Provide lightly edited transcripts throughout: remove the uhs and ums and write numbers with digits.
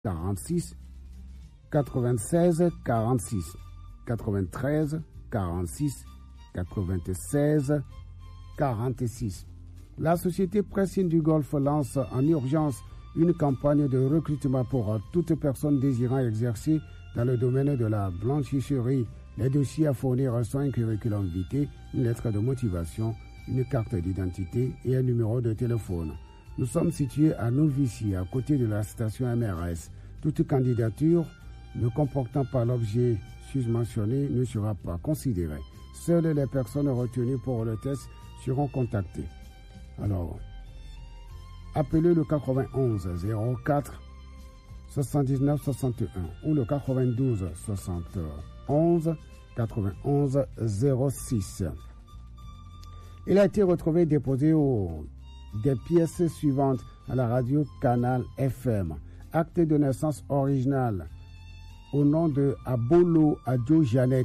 46 96 46 93 46 96 46. La société Pressine du Golfe lance en urgence une campagne de recrutement pour toute personne désirant exercer dans le domaine de la blanchisserie. Les dossiers à fournir sont un curriculum vitae, une lettre de motivation, une carte d'identité et un numéro de téléphone. Nous sommes situés à Novici, à côté de la station MRS. Toute candidature ne comportant pas l'objet susmentionné ne sera pas considérée. Seules les personnes retenues pour le test seront contactées. Alors, appelez le 91 04 79 61 ou le 92 71 91 06. Il a été retrouvé déposé des pièces suivantes à la radio Canal FM. Acte de naissance original au nom de Abolo Adjo Janet.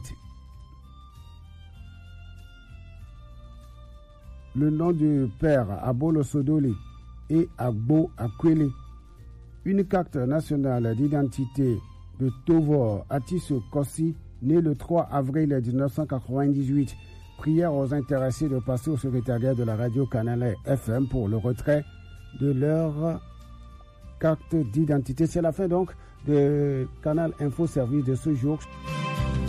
Le nom du père Abolo Sodoli et Agbo Akwele. Une carte nationale d'identité de Tovo Atiso Kossi, né le 3 avril 1998. Prière aux intéressés de passer au secrétariat de la radio Canal FM pour le retrait de leur carte d'identité. C'est la fin donc de Canal Info Service de ce jour.